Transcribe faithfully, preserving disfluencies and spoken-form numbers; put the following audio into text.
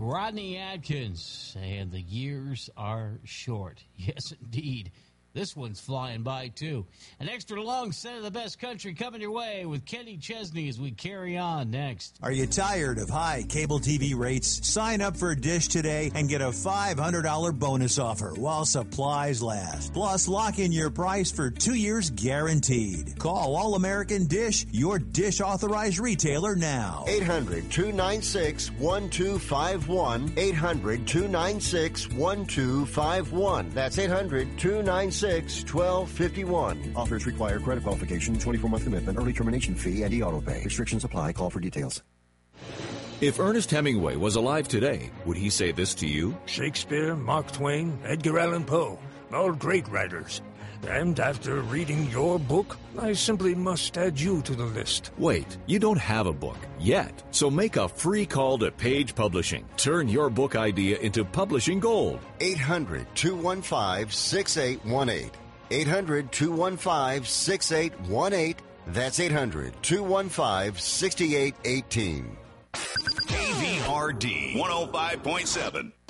Rodney Atkins, and the years are short. Yes, indeed. This one's flying by, too. An extra long set of the best country coming your way with Kenny Chesney as we carry on next. Are you tired of high cable T V rates? Sign up for Dish today and get a five hundred dollars bonus offer while supplies last. Plus, lock in your price for two years guaranteed. Call All-American Dish, your Dish authorized retailer now. eight hundred, two nine six, one two five one. eight hundred, two nine six, one two five one. That's eight hundred, two nine six, one two five one. Offers require credit qualification, twenty-four month commitment, early termination fee, and e-auto pay. Restrictions apply. Call for details. If Ernest Hemingway was alive today, would he say this to you? Shakespeare, Mark Twain, Edgar Allan Poe, all great writers. And after reading your book, I simply must add you to the list. Wait, you don't have a book yet. So make a free call to Page Publishing. Turn your book idea into publishing gold. eight hundred, two one five, six eight one eight. eight hundred, two one five, six eight one eight. That's eight hundred, two one five, six eight one eight. K V R D one oh five point seven.